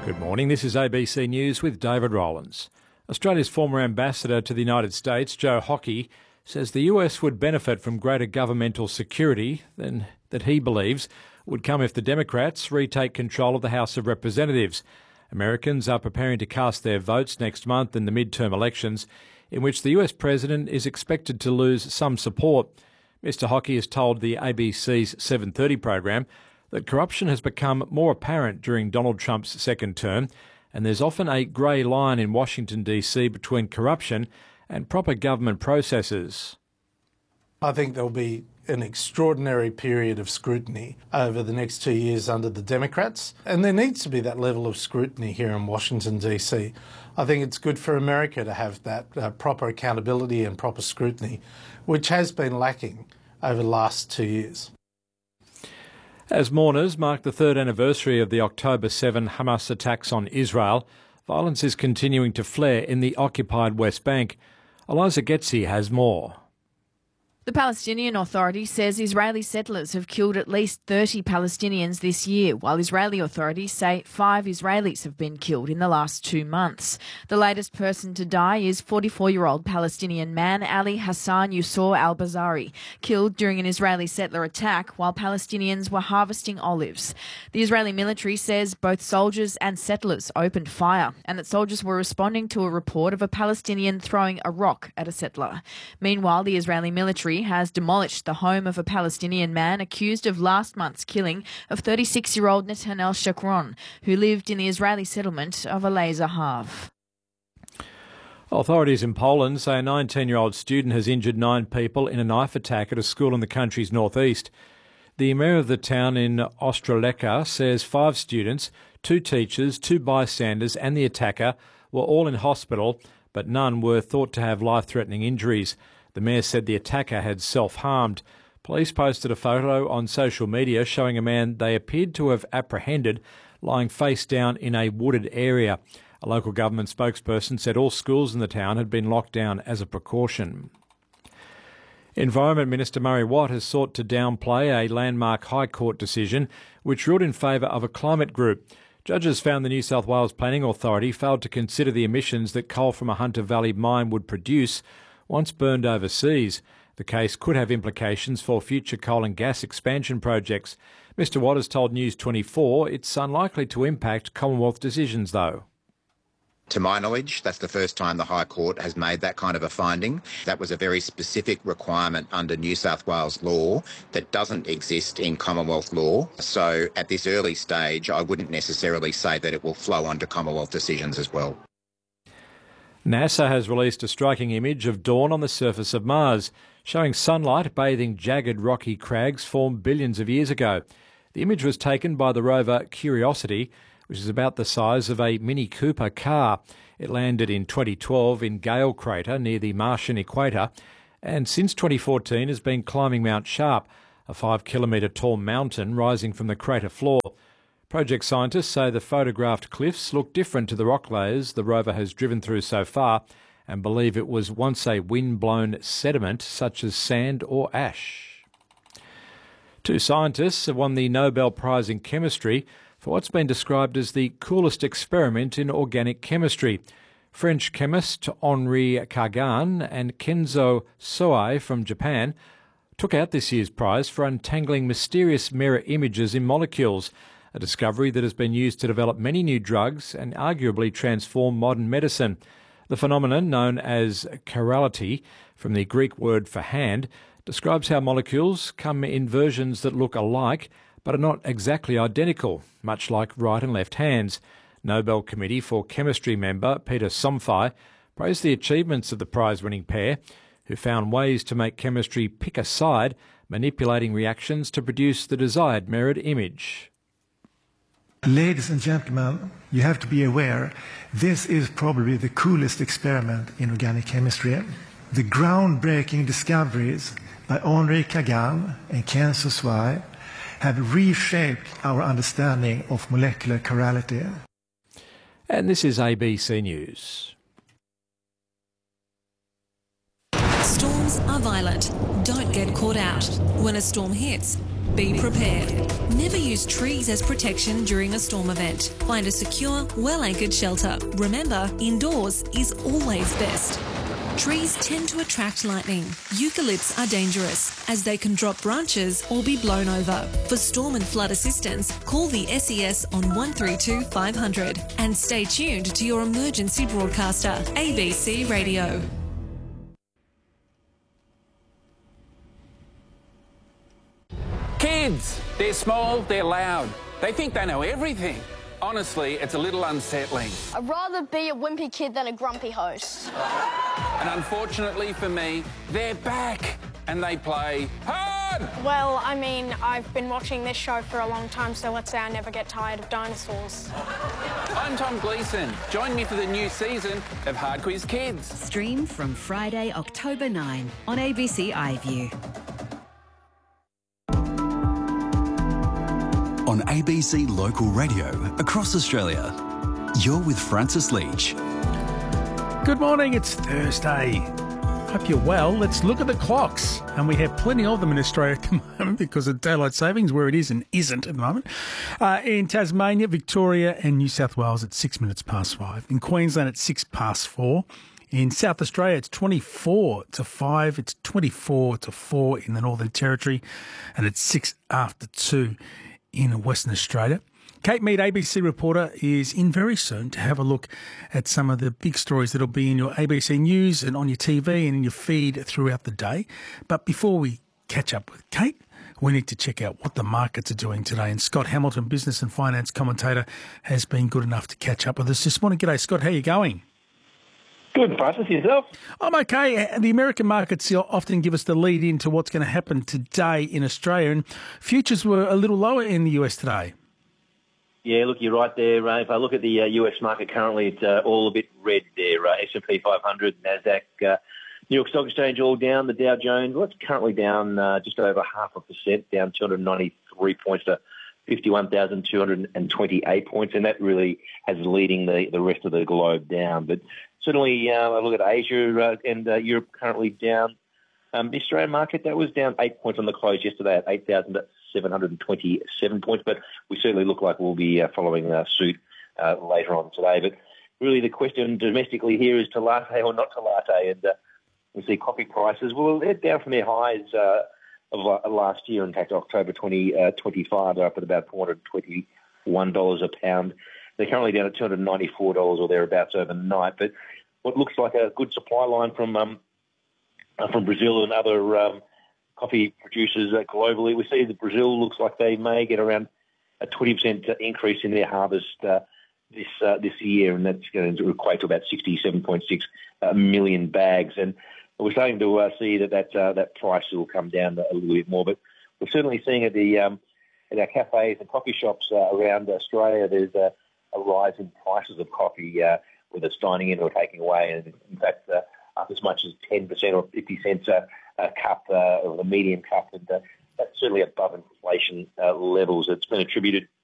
Good morning, this is ABC News with David Rowlands. Australia's former ambassador to the United States, Joe Hockey, says the US would benefit from greater governmental security than that he believes would come if the Democrats retake control of the House of Representatives. Americans are preparing to cast their votes next month in the midterm elections, in which the US president is expected to lose some support. Mr Hockey has told the ABC's 7:30 program that corruption has become more apparent during Donald Trump's second term, and there's often a grey line in Washington DC between corruption and proper government processes. I think there'll be an extraordinary period of scrutiny over the next 2 years under the Democrats, and there needs to be that level of scrutiny here in Washington DC. I think it's good for America to have that proper accountability and proper scrutiny, which has been lacking over the last 2 years. As mourners mark the third anniversary of the October 7 Hamas attacks on Israel, violence is continuing to flare in the occupied West Bank. Eliza Getzi has more. The Palestinian Authority says Israeli settlers have killed at least 30 Palestinians this year, while Israeli authorities say 5 Israelis have been killed in the last 2 months. The latest person to die is 44-year-old Palestinian man Ali Hassan Yusor al-Bazari, killed during an Israeli settler attack while Palestinians were harvesting olives. The Israeli military says both soldiers and settlers opened fire, and that soldiers were responding to a report of a Palestinian throwing a rock at a settler. Meanwhile, the Israeli military has demolished the home of a Palestinian man accused of last month's killing of 36-year-old Netanel Shakron, who lived in the Israeli settlement of Alei Zahav. Authorities in Poland say a 19-year-old student has injured 9 people in a knife attack at a school in the country's northeast. The mayor of the town in Ostroleka says 5 students, 2 teachers, 2 bystanders and the attacker were all in hospital, but none were thought to have life-threatening injuries. The mayor said the attacker had self-harmed. Police posted a photo on social media showing a man they appeared to have apprehended lying face down in a wooded area. A local government spokesperson said all schools in the town had been locked down as a precaution. Environment Minister Murray Watt has sought to downplay a landmark High Court decision which ruled in favour of a climate group. Judges found the New South Wales Planning Authority failed to consider the emissions that coal from a Hunter Valley mine would produce once burned overseas. The case could have implications for future coal and gas expansion projects. Mr Watt has told News 24 it's unlikely to impact Commonwealth decisions, though. To my knowledge, that's the first time the High Court has made that kind of a finding. That was a very specific requirement under New South Wales law that doesn't exist in Commonwealth law. So at this early stage, I wouldn't necessarily say that it will flow onto Commonwealth decisions as well. NASA has released a striking image of dawn on the surface of Mars, showing sunlight bathing jagged rocky crags formed billions of years ago. The image was taken by the rover Curiosity, which is about the size of a Mini Cooper car. It landed in 2012 in Gale Crater near the Martian equator, and since 2014 has been climbing Mount Sharp, a 5-kilometre tall mountain rising from the crater floor. Project scientists say the photographed cliffs look different to the rock layers the rover has driven through so far and believe it was once a wind-blown sediment such as sand or ash. 2 scientists have won the Nobel Prize in Chemistry for what's been described as the coolest experiment in organic chemistry. French chemist Henri Kagan and Kenzo Soei from Japan took out this year's prize for untangling mysterious mirror images in molecules, a discovery that has been used to develop many new drugs and arguably transform modern medicine. The phenomenon, known as chirality, from the Greek word for hand, describes how molecules come in versions that look alike but are not exactly identical, much like right and left hands. Nobel Committee for Chemistry member Peter Somfy praised the achievements of the prize-winning pair, who found ways to make chemistry pick a side, manipulating reactions to produce the desired mirrored image. Ladies and gentlemen, you have to be aware, this is probably the coolest experiment in organic chemistry. The groundbreaking discoveries by Henri Kagan and Kenzo Soei have reshaped our understanding of molecular chirality. And this is ABC News. Storms are violent. Don't get caught out. When a storm hits, Be prepared. Never use trees as protection during a storm event. Find a secure, well-anchored shelter. Remember, indoors is always best. Trees tend to attract lightning. Eucalypts are dangerous as they can drop branches or be blown over. For storm and flood assistance, call the SES on 132 500 and stay tuned to your emergency broadcaster, ABC Radio. Kids, they're small, they're loud. They think they know everything. Honestly, it's a little unsettling. I'd rather be a wimpy kid than a grumpy host. And unfortunately for me, they're back and they play hard! Well, I mean, I've been watching this show for a long time, so let's say I never get tired of dinosaurs. I'm Tom Gleeson. Join me for the new season of Hard Quiz Kids. Stream from Friday, October 9 on ABC iView. On ABC Local Radio across Australia, you're with Francis Leach. Good morning, it's Thursday. Hope you're well. Let's look at the clocks. And we have plenty of them in Australia at the moment because of daylight savings, where it is and isn't at the moment. In Tasmania, Victoria and New South Wales at 6 minutes past 5. In Queensland at 6 past 4. In South Australia, it's 24 to 5. It's 24 to 4 in the Northern Territory. And it's 6 after 2 in Western Australia. Kate Mead, ABC reporter, is in very soon to have a look at some of the big stories that'll be in your ABC News and on your TV and in your feed throughout the day. But before we catch up with Kate, we need to check out what the markets are doing today. And Scott Hamilton, business and finance commentator, has been good enough to catch up with us this morning. G'day, Scott. How are you going? Good, Francis. Yourself? I'm okay. The American markets often give us the lead into what's going to happen today in Australia, and futures were a little lower in the US today. Yeah, look, you're right there. If I look at the US market currently, it's all a bit red there. S&P 500, NASDAQ, New York Stock Exchange all down. The Dow Jones, well, it's currently down just over 0.5%, down 293 points to 51,228 points, and that really has leading the rest of the globe down. But certainly, I look at Asia and Europe currently down. The Australian market, that was down 8 points on the close yesterday at 8,727 points, but we certainly look like we'll be following suit later on today. But really the question domestically here is to latte or not to latte, and we see coffee prices, well, they're down from their highs of last year. In fact, October 2025, they're up at about $421 a pound. They're currently down at $294 or thereabouts overnight. But what looks like a good supply line from Brazil and other coffee producers globally, we see that Brazil looks like they may get around a 20% increase in their harvest this year, and that's going to equate to about 67.6 million bags. And we're starting to see that price will come down a little bit more. But we're certainly seeing at our cafes and coffee shops around Australia, there's a rise in prices of coffee, whether it's dining in or taking away, and in fact up as much as 10% or 50 cents a cup, or the medium cup, and that's certainly above inflation levels. It's been attributed